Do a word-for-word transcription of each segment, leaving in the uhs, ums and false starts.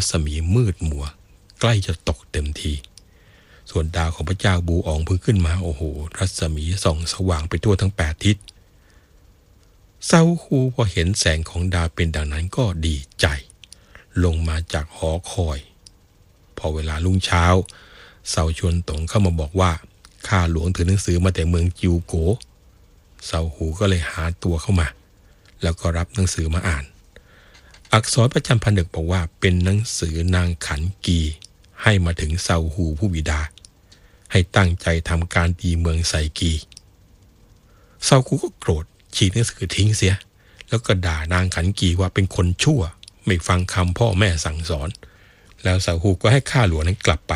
ศมีมืดมัวใกล้จะตกเต็มทีส่วนดาวของพระเจ้าบูอองเพิ่งขึ้นมาโอ้โหรัศมีส่องสว่างไปทั่วทั้งแปดทิศเซาฮูพอเห็นแสงของดาวเป็นดังนั้นก็ดีใจลงมาจากหอคอยพอเวลารุ่งเช้าเซาชวนตงเข้ามาบอกว่าข้าหลวงถือหนังสือมาแต่เมืองจิวโกเซาฮูก็เลยหาตัวเข้ามาแล้วก็รับหนังสือมาอ่านอักษรประจำผนึกบอกว่าเป็นหนังสือนางขันกีให้มาถึงเซาฮูผู้บิดาให้ตั้งใจทำการดีเมืองไซกีเซาฮูก็โกรธฉีกหนังสือทิ้งเสียแล้วก็ด่านางขันกีว่าเป็นคนชั่วไม่ฟังคำพ่อแม่สั่งสอนแล้วเซาฮูก็ให้ข้าหลวงนั้นกลับไป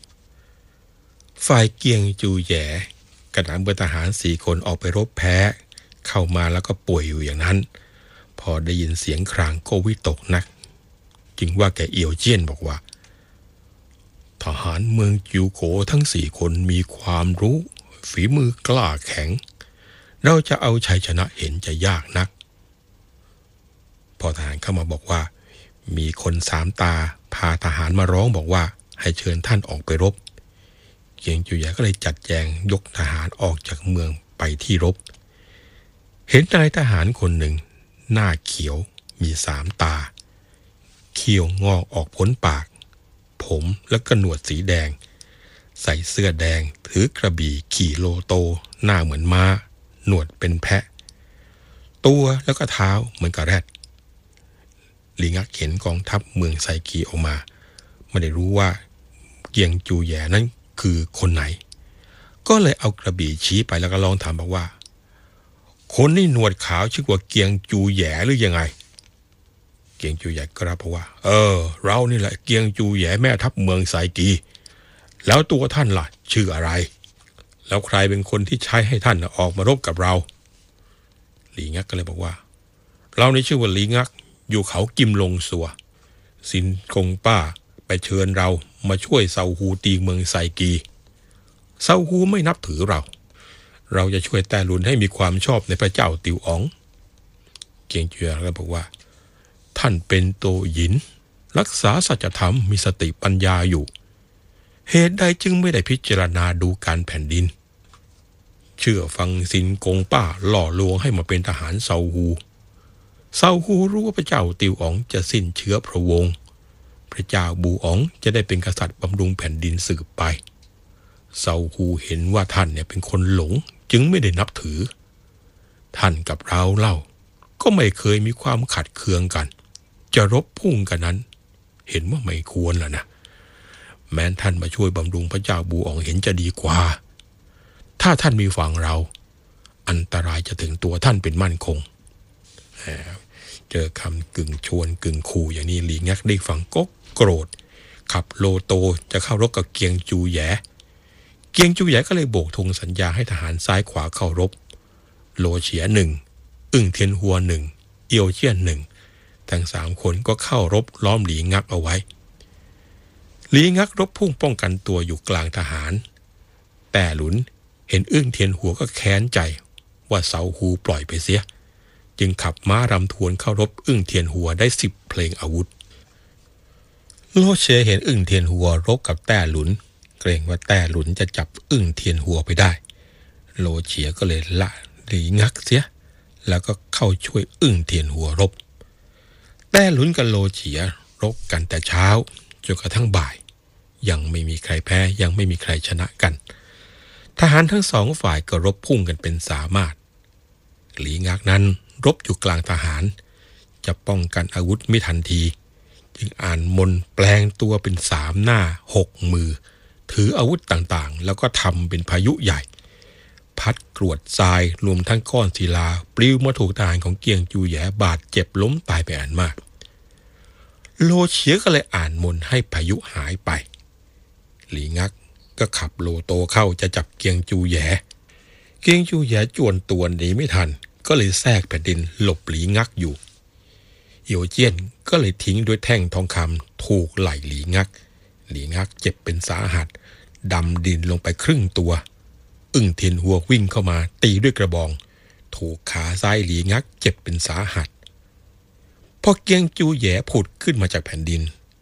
ฝ่ายเกียงจูแหย่กระนำเบอร์ทหารสี่คนออกไปรบแพ้เข้ามาแล้วก็ป่วยอยู่อย่างนั้นพอได้ยินเสียงครางก็วิตกนักจึงว่าแกเอียวเจี้ยนบอกว่าทหารเมืองจิวโกทั้งสี่คนมีความรู้ฝีมือกล้าแข็งเราจะเอาชัยชนะเห็นจะยากนักพอทหารเข้ามาบอกว่ามีคนสามตาพาทหารมาร้องบอกว่าให้เชิญท่านออกไปรบเกียงจูแหย่ก็เลยจัดแจงยกทหารออกจากเมืองไปที่รบเห็นนายทหารคนหนึ่งหน้าเขียวมีสามตาเขี้ยวงอกออกพ้นปากผมแล้วก็หนวดสีแดงใส่เสื้อแดงถือกระบี่ขี่โลโตหน้าเหมือนม้าหนวดเป็นแพะตัวแล้วก็เท้าเหมือนกับแรดลิงักเห็นกองทัพเมืองไซกีออกมาไม่ได้รู้ว่าเกียงจูแหย่นั้นคือคนไหนก็เลยเอากระบี่ชี้ไปแล้วก็ลองถามบอกว่าคนนี่หนวดขาวชื่อว่าเกียงจูแหย่หรือยังไงเกียงจูแหย่ก็รับเพราะว่าเออเรานี่แหละเกียงจูแหย่แม่ทัพเมืองไซกีแล้วตัวท่านล่ะชื่ออะไรแล้วใครเป็นคนที่ใช้ให้ท่านออกมารบกับเราลีงักก็เลยบอกว่าเราในชื่อว่าลีงักอยู่เขากิมลงสัวซินกงป้าไปเชิญเรามาช่วยเซาฮูตีเมืองไซกีเซาฮูไม่นับถือเราเราจะช่วยแต่หลุนให้มีความชอบในพระเจ้าติวอ๋องเกียงเจียก็บอกว่าท่านเป็นโตหยินรักษาสัจธรรมมีสติปัญญาอยู่เหตุใดจึงไม่ได้พิจารณาดูการแผ่นดินเชื่อฟังซินกงป้าหล่อลวงให้มาเป็นทหารเซาฮูเซาฮูรู้ว่าพระเจ้าติวอ๋องจะสิ้นเชื้อพระวงศ์พระเจ้าบูอ๋องจะได้เป็นกษัตริย์บำรุงแผ่นดินสืบไปเซาฮูเห็นว่าท่านเนี่ยเป็นคนหลงจึงไม่ได้นับถือท่านกับเราเล่าก็ไม่เคยมีความขัดเคืองกันจะรบพุ่งกันนั้นเห็นว่าไม่ควรแล้วนะแม้ท่านมาช่วยบำรุงพระเจ้าบูอ๋องเห็นจะดีกว่าถ้าท่านมีฝั่งเราอันตรายจะถึงตัวท่านเป็นมั่นคงเจอคำกึ่งชวนกึ่งขู่อย่างนี้หลีงักได้ฟังก็โกรธขับโลโตจะเข้ารบกับเกียงจูแหย่เกียงจูแหย่ก็เลยโบกธงสัญญาให้ทหารซ้ายขวาเข้ารบโลเฉียหนึ่งอึ้งเทียนหัวหนึ่งเอียวเจี้ยนหนึ่งทั้งสามคนก็เข้ารบล้อมหลีงักเอาไว้หลีงักรบพุ่งป้องกันตัวอยู่กลางทหารแต่หลุนเห็นอึ้งเทียนหัวก็แค้นใจว่าเซาฮูปล่อยไปเสียจึงขับม้ารำทวนเข้ารบอึ้งเทียนหัวได้สิบเพลงอาวุธโลเชเห็นอึ้งเทียนหัวรบกับแต้หลุนเกรงว่าแต้หลุนจะจับอึ้งเทียนหัวไปได้โลเฉียก็เลยละหลีงักเสียแล้วก็เข้าช่วยอึ้งเทียนหัวรบแต้หลุนกับโลเฉียรบกันแต่เช้าจนกระทั่งบ่ายยังไม่มีใครแพ้ยังไม่มีใครชนะกันทหารทั้งสองฝ่ายก็รบพุ่งกันเป็นสามารถหลีงักนั้นรบอยู่กลางทหารจะป้องกันอาวุธไม่ทันทีจึงอ่านมนต์แปลงตัวเป็นสามหน้าหกมือถืออาวุธต่างๆแล้วก็ทำเป็นพายุใหญ่พัดกรวดทรายรวมทั้งก้อนศิลาปลิวมาถูกทหารของเกียงจูแหย่บาดเจ็บล้มตายไปอันมากโลเฉียก็เลยอ่านมนต์ให้พายุหายไปหลีงักก็ขับโลโตเข้าจะจับเกียงจูแหย่เกียงจูแหย่จวนตัวหนีไม่ทันก็เลยแทรกแผ่นดินหลบหลีงักอยู่เอียวเจี้ยนก็เลยทิ้งด้วยแท่งทองคำถูกไหล่หลีงักหลีงักเจ็บเป็นสาหัสดำดินลงไปครึ่งตัวอึ้งเทียนหัววิ่งเข้ามาตีด้วยกระบองถูกขาซ้ายหลีงักเจ็บเป็นสาหัสพอเกียงจูแหย่ผุดขึ้นมาจากแผ่นดิน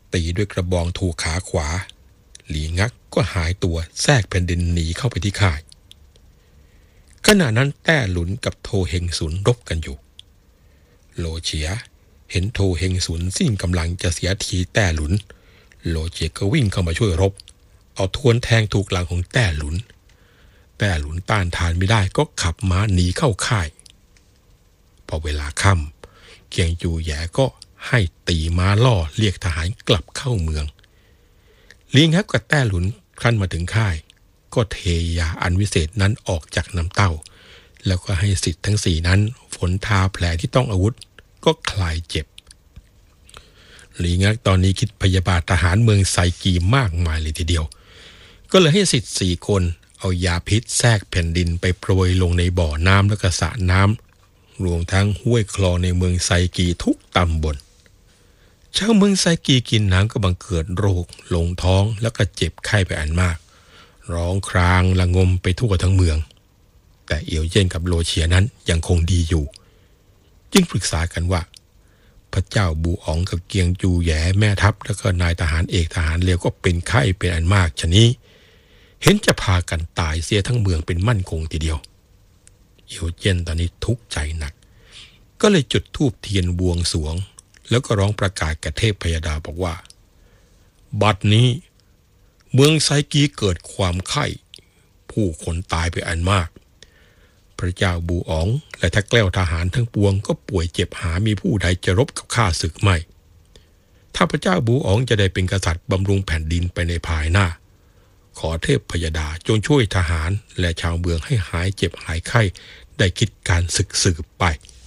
ตีด้วยกระบองถูกขาขวาหลีงักก็หายตัวแทรกแผ่นดินหนีเข้าไปที่ค่ายขณะนั้นแต้หลุนกับโทเฮงสุนรบกันอยู่โลเฉียเห็นโทเฮงสุนสิ้นกำลังจะเสียทีแต้หลุนโลเฉียก็วิ่งเข้ามาช่วยรบเอาทวนแทงถูกหลังของแต้หลุนแต้หลุนต้านทานไม่ได้ก็ขับม้าหนีเข้าค่ายพอเวลาค่ำเกียงจูแย่ก็ให้ตีม้าล่อเรียกทหารกลับเข้าเมืองลิงฮักกับแต้หลุนครั้นมาถึงค่ายก็เทยาอันวิเศษนั้นออกจากน้ำเต้าแล้วก็ให้ศิษย์ทั้งสี่นั้นฝนทาแผลที่ต้องอาวุธก็คลายเจ็บลิงฮักตอนนี้คิดพยาบาททหารเมืองไซกีมากมายเลยทีเดียวก็เลยให้ศิษย์สี่คนเอายาพิษแทรกแผ่นดินไปโปรยลงในบ่อน้ำและก็สระน้ำรวมทั้งห้วยคลองในเมืองไซกีทุกตำบลชาวเมืองไซกีกินน้ำก็บังเกิดโรคลงท้องแล้วก็เจ็บไข้ไปอันมากร้องครางระงมไปทั่วทั้งเมืองแต่เอียวเย่นกับโลเฉียนั้นยังคงดีอยู่จึงปรึกษากันว่าพระเจ้าบูอ๋องกับเกียงจูแย่แม่ทัพแล้วก็นายทหารเอกทหารเลวก็เป็นไข้เป็นอันมากฉะนี้เห็นจะพากันตายเสียทั้งเมืองเป็นมั่นคงทีเดียวเอียวเย่นตอนนี้ทุกข์ใจหนักก็เลยจุดธูปเทียนบวงสรวงแล้วก็ร้องประกาศกับเทพพยดาบอกว่าบัดนี้เมืองไซกีเกิดความไข้ผู้คนตายไปอันมากพระเจ้าบูอ๋องและทักแกล้วทหารทั้งปวงก็ป่วยเจ็บหามีผู้ใดจะรบกับข้าศึกไม่ถ้าพระเจ้าบูอ๋องจะได้เป็นกษัตริย์บำรุงแผ่นดินไปในภายหน้าขอเทพพยดาจงช่วยทหารและชาวเมืองให้หายเจ็บหายไข้ได้คิดการศึกสืบไป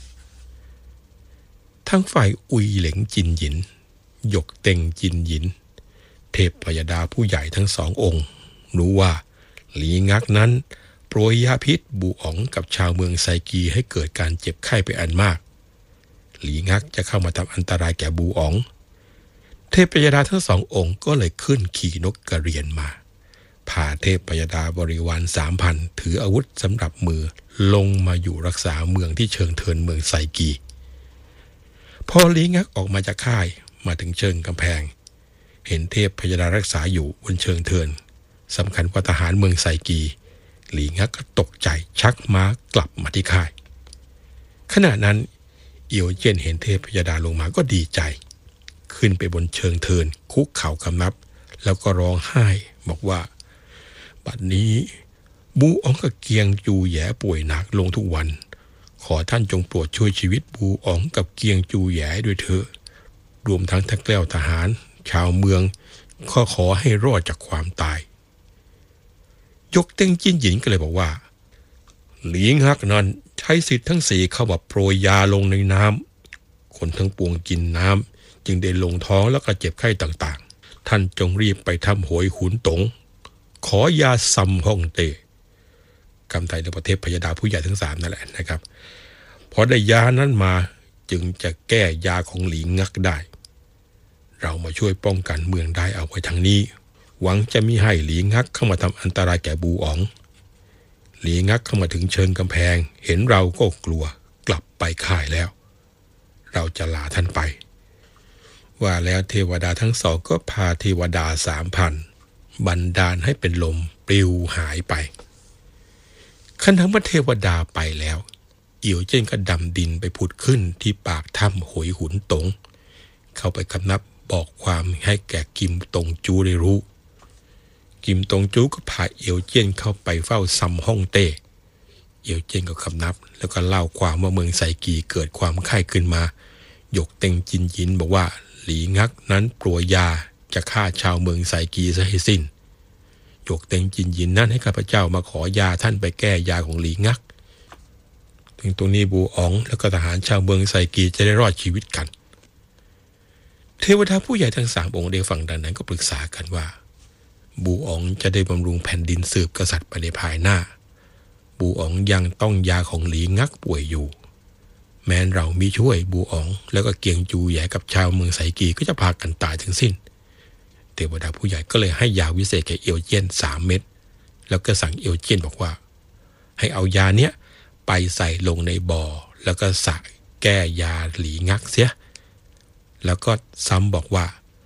ทั้งฝ่ายอุยเหลงจินหยินหยกเต็งจินหยินเทพพยดาผู้ใหญ่ทั้งสององค์รู้ว่าหลีงักนั้นโปรยยาพิษบูอ๋องกับชาวเมืองไซกีให้เกิดการเจ็บไข้ไปอันมากหลีงักจะเข้ามาทำอันตรายแก่บูอ๋องเทพพยดาทั้งสององค์ก็เลยขึ้นขี่นกกระเรียนมาพาเทพพยดาบริวารสามพันถืออาวุธสำหรับมือลงมาอยู่รักษาเมืองที่เชิงเทินเมืองไซกีพอหลีงักออกมาจากค่ายมาถึงเชิงกำแพงเห็นเทพพยดารักษาอยู่บนเชิงเทินสำคัญว่าทหารเมืองไซกีหลีงักก็ตกใจชักม้ากลับมาที่ค่ายขณะนั้นเอียวเจี้ยนเห็นเทพพยดาลงมาก็ดีใจขึ้นไปบนเชิงเทินคุกเข่าคำนับแล้วก็ร้องไห้บอกว่าบัดนี้บูอ๋องกับเกียงจูแย่ป่วยหนักลงทุกวันขอท่านจงโปรดช่วยชีวิตบูอ๋องกับเกียงจูแย่ด้วยเถอะรวมทั้งทักแกล้วทหารชาวเมืองขอขอให้รอดจากความตายยกเต็งจิ้นหยินก็เลยบอกว่าหลีงักนั้นใช้สิทธิ์ทั้งสี่เข้ามาโปรยยาลงในน้ำคนทั้งปวงกินน้ำจึงได้ลงท้องแล้วก็เจ็บไข้ต่างๆท่านจงรีบไปทำหวยขุนตงขอยาซัมฮ่องเต้กำไทยในประเทศพยดาผู้ใหญ่ทั้งสามนั่นแหละนะครับพอได้ยานั้นมาจึงจะแก้ยาของหลีงักได้เรามาช่วยป้องกันเมืองได้เอาไว้ทางนี้หวังจะมิให้หลีงักเข้ามาทำอันตรายแก่บูอ๋องหลีงักเข้ามาถึงเชิงกำแพงเห็นเราก็กลัวกลับไปค่ายแล้วเราจะลาท่านไปว่าแล้วเทวดาทั้งสองก็พาเทวดาสามพันบันดาลให้เป็นลมปลิวหายไปขันทั้งพระเทวดาไปแล้วเอี่ยวเจิ้นก็ดำดินไปผุดขึ้นที่ปากถ้ำหวยหุนตงเข้าไปคำนับบอกความให้แก่กิมตงจูได้รู้กิมตงจูก็พาเอี่ยวเจิ้นเข้าไปเฝ้าซัมฮ่องเต้เอี่ยวเจิ้นก็คำนับแล้วก็เล่าความว่าเมืองไซกีเกิดความไข้ขึ้นมาหยกเต็งจินหยินบอกว่าหลีงักนั้นโปรยยาจะฆ่าชาวเมืองไซกีซะให้สิ้นหยกเต็งจินหยินนั้นให้ข้าพเจ้ามาขอยาท่านไปแก้ยาของหลีงักถึงตรงนี้บูอ๋องแล้วก็ทหารชาวเมืองไซกีจะได้รอดชีวิตกันเทวดาผู้ใหญ่ทั้งสามองค์ได้ฟังดังนั้นก็ปรึกษากันว่าบูอ๋องจะได้บำรุงแผ่นดินสืบกษัตริย์ไปในภายหน้าบูอ๋องยังต้องยาของหลีงักป่วยอยู่แม้นเรามีช่วยบูอ๋องแล้วก็เกียงจูแย่กับชาวเมืองไซกีก็จะพากันตายทั้งสิ้นเทวดาผู้ใหญ่ก็เลยให้ยาวิเศษแก่เอียวเจี้ยนสามเม็ดแล้วก็สั่งเอียวเจี้ยนบอกว่าให้เอายาเนี้ยไปใส่ลงในบ่อแล้วก็สระแก้ยาหลีงักเสียแล้วก็ซ้ำบอกว่า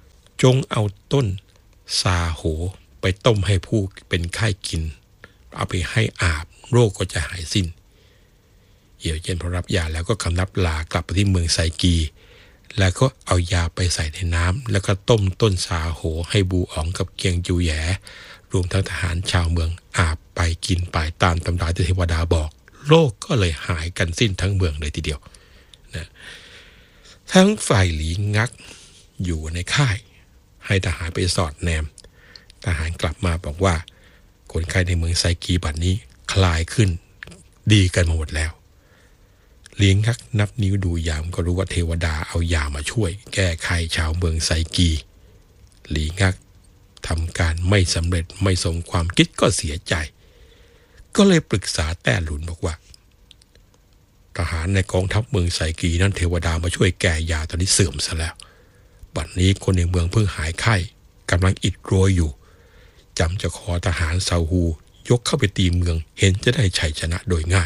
จงเอาต้นซาโหไปต้มให้ผู้เป็นไข้กินเอาไปให้อาบโรคก็จะหายสิ้นเอี่ยวเจียนพอรับยาแล้วก็คำนับลากลับไปที่เมืองไซกีแล้วก็เอายาไปใส่ในน้ำแล้วก็ต้มต้นซาโหให้บูอ๋องกับเกียงจูแหยรวมทั้งทหารชาวเมืองอาบไปกินไปตามตำราที่เทวดาบอกโรคก็เลยหายกันสิ้นทั้งเมืองเลยทีเดียวนะทั้งฝ่ายหลีงักอยู่ในค่ายให้ทหารไปสอดแนมทหารกลับมาบอกว่าคนไข้ในเมืองไซกีบัดนี้คลายขึ้นดีกันหมดแล้วหลีงักนับนิ้วดูยามก็รู้ว่าเทวดาเอายามาช่วยแก้ไขชาวเมืองไซกีหลีงักทำการไม่สำเร็จไม่สมความคิดก็เสียใจก็เลยปรึกษาแต้หลุนบอกว่าทหารในกองทัพเมืองไซกีนั้นเทวดามาช่วยแก้ยาตอนนี้เสื่อมซะแล้วบัดนี้คนในเมืองเพิ่งหายไข้กำลังอิดโรยอยู่จำจะขอทหารซาฮูยกเข้าไปตีเมืองเห็นจะได้ชัยชนะโดยง่าย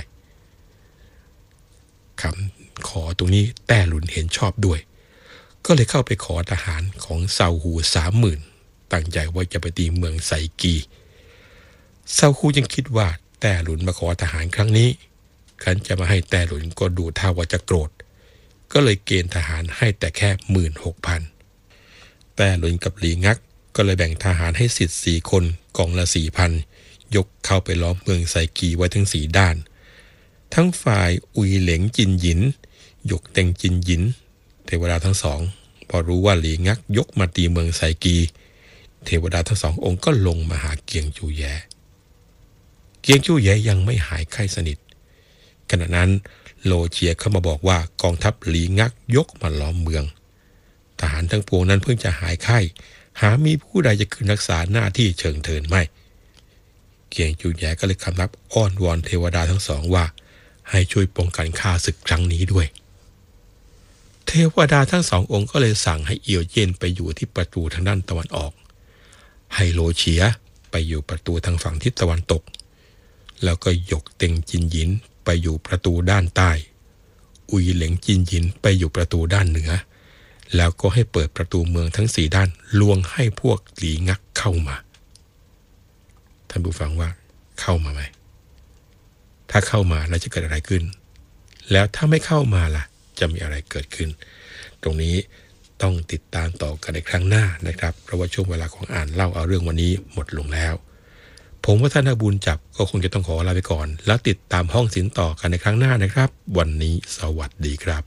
คำขอตรงนี้แต้หลุนเห็นชอบด้วยก็เลยเข้าไปขอทหารของซาฮูสามหมื่นตั้งใจว่าจะไปตีเมืองไซกีซาฮูยังคิดว่าแต้หลุนมาขอทหารครั้งนี้ขันจะมาให้แต้หลุนก็ดูท่าว่าจะโกรธก็เลยเกณฑ์ทหารให้แต่แค่หมื่นหกพันแต้หลุนกับหลีงักก็เลยแบ่งทหารให้สิทธิ์สี่คนกองละสี่พันยกเข้าไปล้อมเมืองไซกีไว้ทั้งสี่ด้านทั้งฝ่ายอุยเหลงจินหยินยกเต็งจินหยินเทวดาทั้งสองพอรู้ว่าหลีงักยกมาตีเมืองไซกีเทวดาทั้งสององค์ก็ลงมาหาเกียงจูแยเกียงจูแยยังไม่หายไข้สนิทขณะนั้นโลเจียเข้ามาบอกว่ากองทัพหลีงักยกมาล้อมเมืองทหารทั้งปวงนั้นเพิ่งจะหายไข้หามีผู้ใดจะขึ้นรักษาหน้าที่เชิงเทินไม่เกียงจูแยก็เลยคำนับอ้อนวอนเทวดาทั้งสองว่าให้ช่วยป้องกันข้าศึกครั้งนี้ด้วยเทวดาทั้งสององค์ก็เลยสั่งให้เอี่ยวเจียนไปอยู่ที่ประตูทางด้านตะวันออกให้โลเฉียไปอยู่ประตูทางฝั่งทิศตะวันตกแล้วก็ยกเต็งจินหยินไปอยู่ประตูด้านใต้อุยเหลงจินหยินไปอยู่ประตูด้านเหนือแล้วก็ให้เปิดประตูเมืองทั้งสี่ด้านลวงให้พวกหลีงักเข้ามาท่านผู้ฟังว่าเข้ามาไหมถ้าเข้ามาแล้วจะเกิดอะไรขึ้นแล้วถ้าไม่เข้ามาล่ะจะมีอะไรเกิดขึ้นตรงนี้ต้องติดตามต่อกันในครั้งหน้านะครับเพราะว่าช่วงเวลาของอ่านเล่าเอาเรื่องวันนี้หมดลงแล้วผมว่าท่านบุญจับก็คงจะต้องขอลาไปก่อนแล้วติดตามห้องศิลป์ต่อกันในครั้งหน้านะครับวันนี้สวัสดีครับ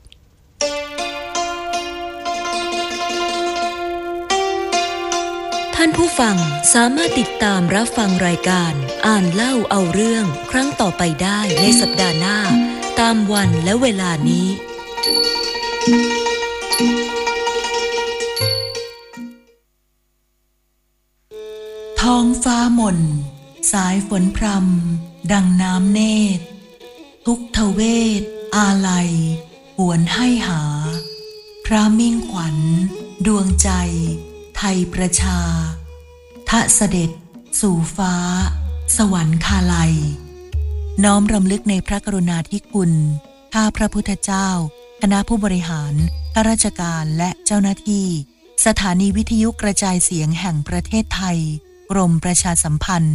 ท่านผู้ฟังสามารถติดตามรับฟังรายการอ่านเล่าเอาเรื่องครั้งต่อไปได้ในสัปดาห์หน้าตามวันและเวลานี้ท้องฟ้าหม่นสายฝนพรำดังน้ำเนตรทุกทเวทอาลัยหวนให้หาพระมิ่งขวัญดวงใจไทยประชาทะเสด็จสู่ฟ้าสวรรคาลัยน้อมรำลึกในพระกรุณาธิคุณข้าพระพุทธเจ้าคณะผู้บริหารข้าราชการและเจ้าหน้าที่สถานีวิทยุกระจายเสียงแห่งประเทศไทยกรมประชาสัมพันธ์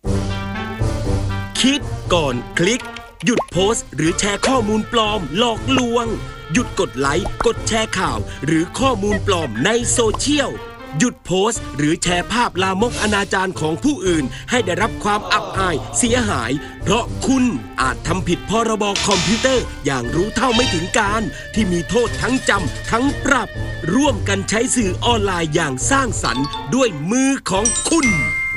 คิดก่อนคลิกหยุดโพสต์หรือแชร์ข้อมูลปลอมหลอกลวงหยุดกดไลค์กดแชร์ข่าวหรือข้อมูลปลอมในโซเชียลหยุดโพสต์หรือแชร์ภาพลามกอนาจารของผู้อื่นให้ได้รับความอับอายเสียหายเพราะคุณอาจทำผิดพรบคอมพิวเตอร์อย่างรู้เท่าไม่ถึงการที่มีโทษทั้งจำทั้งปรับร่วมกันใช้สื่อออนไลน์อย่างสร้างสรรค์ด้วยมือของคุณ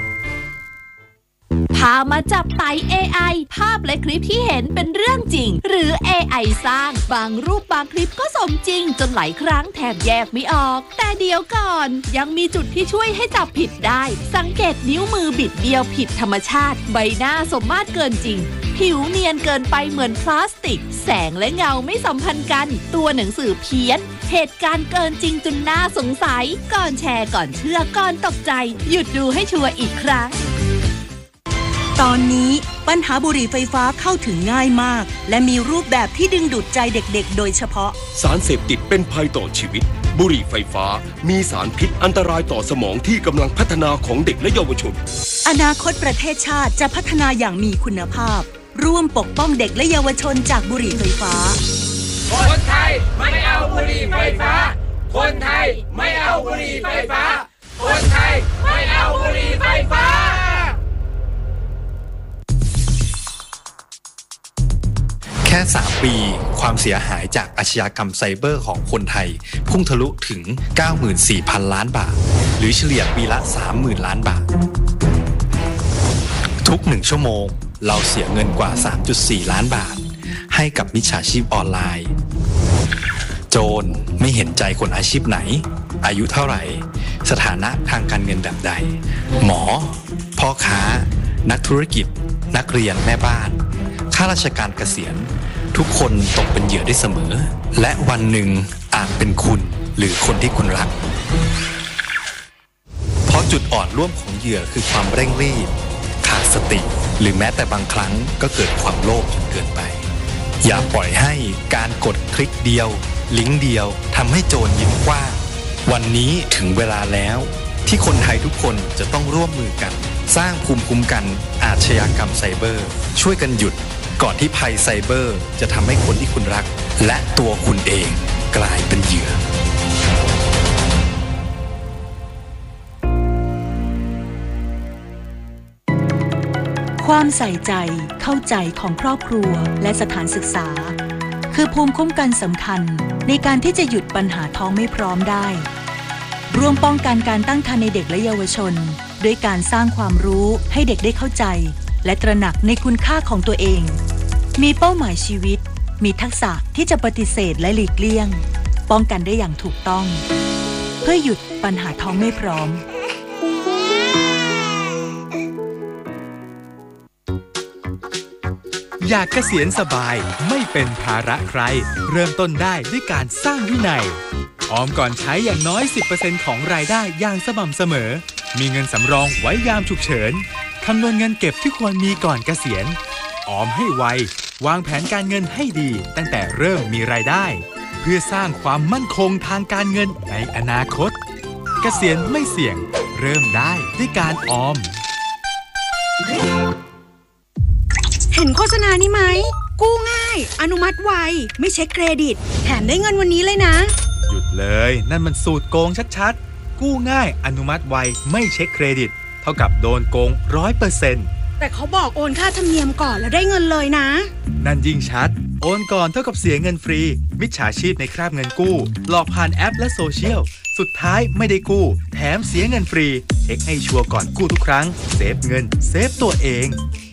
พามาจับไต่ เอ ไอ ภาพและคลิปที่เห็นเป็นเรื่องจริงหรือ เอ ไอ สร้างบางรูปบางคลิปก็สมจริงจนหลายครั้งแทบแยกไม่ออกแต่เดี๋ยวก่อนยังมีจุดที่ช่วยให้จับผิดได้สังเกตนิ้วมือบิดเบี้ยวผิดธรรมชาติใบหน้าสมมาตรเกินจริงผิวเนียนเกินไปเหมือนพลาสติกแสงและเงาไม่สัมพันธ์กันตัวหนังสือเพี้ยนเหตุการณ์เกินจริงจนน่าสงสัยก่อนแชร์ก่อนเชื่อก่อนตกใจหยุดดูให้ชัวร์อีกครั้งตอนนี้ปัญหาบุหรี่ไฟฟ้าเข้าถึงง่ายมากและมีรูปแบบที่ดึงดูดใจเด็กๆโดยเฉพาะสารเสพติดเป็นภัยต่อชีวิตบุหรี่ไฟฟ้ามีสารพิษอันตรายต่อสมองที่กำลังพัฒนาของเด็กและเยาวชนอนาคตประเทศชาติจะพัฒนาอย่างมีคุณภาพร่วมปกป้องเด็กและเยาวชนจากบุหรี่ไฟฟ้าคนไทยไม่เอาบุหรี่ไฟฟ้าคนไทยไม่เอาบุหรี่ไฟฟ้าคนไทยไม่เอาบุหรี่ไฟฟ้าแค่สามปีความเสียหายจากอาชญากรรมไซเบอร์ของคนไทยพุ่งทะลุถึง เก้าหมื่นสี่พัน ล้านบาทหรือเฉลี่ยปีละ สามหมื่น ล้านบาททุกหนึ่งชั่วโมงเราเสียเงินกว่า สามจุดสี่ ล้านบาทให้กับมิจฉาชีพออนไลน์โจรไม่เห็นใจคนอาชีพไหนอายุเท่าไหร่สถานะทางการเงินแบบใดหมอพ่อค้านักธุรกิจนักเรียนแม่บ้านข้าราชการเกษียณทุกคนตกเป็นเหยื่อได้เสมอและวันหนึ่งอาจเป็นคุณหรือคนที่คุณรักเพราะจุดอ่อนร่วมของเหยื่อคือความเร่งรีบขาดสติหรือแม้แต่บางครั้งก็เกิดความโลภจนเกินไปอย่าปล่อยให้การกดคลิกเดียวลิงก์เดียวทำให้โจรยิ้มกว้างวันนี้ถึงเวลาแล้วที่คนไทยทุกคนจะต้องร่วมมือกันสร้างภูมิคุ้มกันอาชญากรรมไซเบอร์ช่วยกันหยุดก่อนที่ภัยไซเบอร์จะทำให้คนที่คุณรักและตัวคุณเองกลายเป็นเหยื่อความใส่ใจเข้าใจของครอบครัวและสถานศึกษาคือภูมิคุ้มกันสำคัญในการที่จะหยุดปัญหาท้องไม่พร้อมได้ร่วมป้องกันการตั้งครรภ์ในเด็กและเยาวชนด้วยการสร้างความรู้ให้เด็กได้เข้าใจและตระหนักในคุณค่าของตัวเองมีเป้าหมายชีวิตมีทักษะที่จะปฏิเสธและหลีกเลี่ยงป้องกันได้อย่างถูกต้องเพื่อหยุดปัญหาท้องไม่พร้อมอยากเกษียณสบายไม่เป็นภาระใครเริ่มต้นได้ด้วยการสร้างวินัยออมก่อนใช้อย่างน้อย สิบเปอร์เซ็นต์ ของรายได้อย่างสม่ำเสมอมีเงินสำรองไว้ยามฉุกเฉินคำนวณเงินเก็บที่ควรมีก่อนเกษียณออมให้ไววางแผนการเงินให้ดีตั้งแต่เริ่มมีรายได้เพื่อสร้างความมั่นคงทางการเงินในอนาคตเกษียณไม่เสี่ยงเริ่มได้ด้วยการออมเห็นโฆษณานี้ไหมกู้ง่ายอนุมัติไวไม่เช็คเครดิตแถมได้เงินวันนี้เลยนะหยุดเลยนั่นมันสูตรโกงชัดๆกู้ง่ายอนุมัติไวไม่เช็คเครดิตเท่ากับโดนโกง ร้อยเปอร์เซ็นต์แต่เขาบอกโอนค่าธรรมเนียมก่อนแล้วได้เงินเลยนะนั่นยิ่งชัดโอนก่อนเท่ากับเสียเงินฟรีมิจฉาชีพในคราบเงินกู้หลอกผ่านแอปและโซเชียลสุดท้ายไม่ได้กู้แถมเสียเงินฟรีเช็คให้ชัวร์ก่อนกู้ทุกครั้งเซฟเงินเซฟตัวเอง